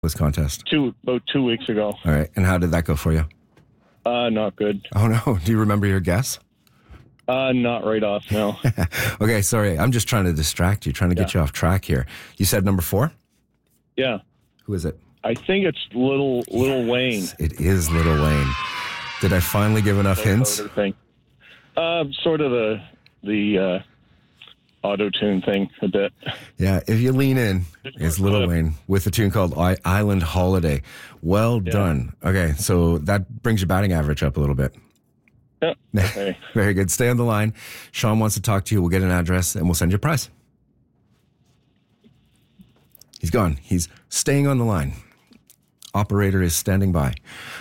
this contest? About 2 weeks ago. All right. And how did that go for you? Not good. Oh, no. Do you remember your guess? Not right off, no. Okay, sorry. I'm just trying to distract you, trying to get you off track here. You said number 4? Yeah. Who is it? I think it's Lil Wayne. It is Lil Wayne. Did I finally give enough hints? Thing. Sort of the auto-tune thing a bit. Yeah, if you lean in, it's Lil Wayne with a tune called Island Holiday. Well done. Okay, so that brings your batting average up a little bit. Yeah. Okay. Very good. Stay on the line. Sean wants to talk to you. We'll get an address and we'll send you a prize. He's gone. He's staying on the line. Operator is standing by.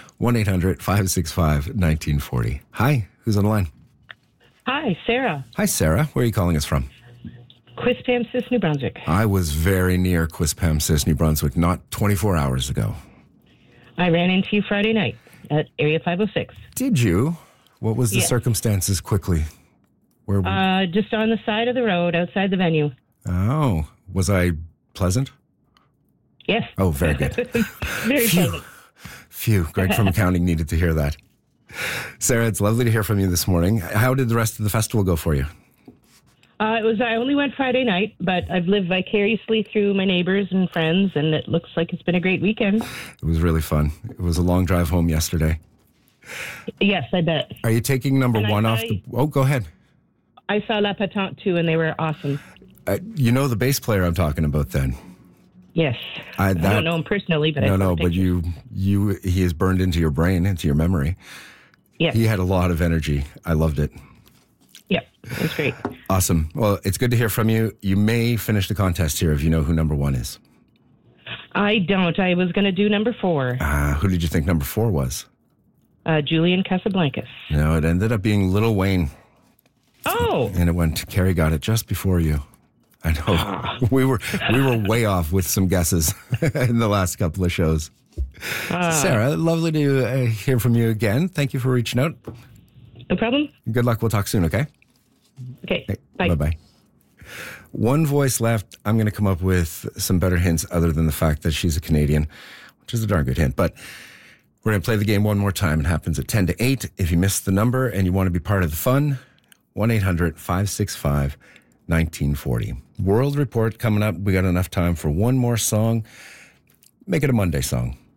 1-800-565-1940. Hi, who's on the line? Hi, Sarah. Hi, Sarah. Where are you calling us from? Quispamsis, New Brunswick. I was very near Quispamsis, New Brunswick, not 24 hours ago. I ran into you Friday night at Area 506. Did you? What was the circumstances quickly? Where were just on the side of the road outside the venue. Oh, was I pleasant? Yes. Oh, very good. Very pleasant. Phew. Greg from accounting needed to hear that. Sarah, it's lovely to hear from you this morning. How did the rest of the festival go for you? I only went Friday night, but I've lived vicariously through my neighbors and friends, and it looks like it's been a great weekend. It was really fun. It was a long drive home yesterday. Yes, I bet. Are you taking number one off the... Oh, go ahead. I saw La Patente, too, and they were awesome. You know the bass player I'm talking about then? Yes. I don't know him personally, but but he is burned into your brain, into your memory. Yes. He had a lot of energy. I loved it. Yeah, it was great. Awesome. Well, it's good to hear from you. You may finish the contest here if you know who number 1 is. I don't. I was going to do number 4. Who did you think number 4 was? Julian Casablancas. No, it ended up being Lil Wayne. Oh. And it went, Carrie got it just before you. I know. We were way off with some guesses in the last couple of shows. Sarah, lovely to hear from you again. Thank you for reaching out. No problem. Good luck. We'll talk soon, okay? Okay. Bye. Bye-bye. One voice left. I'm going to come up with some better hints other than the fact that she's a Canadian, which is a darn good hint. But we're going to play the game one more time. It happens at 10 to 8. If you missed the number and you want to be part of the fun, 1-800-565-1940. World Report coming up. We got enough time for one more song. Make it a Monday song.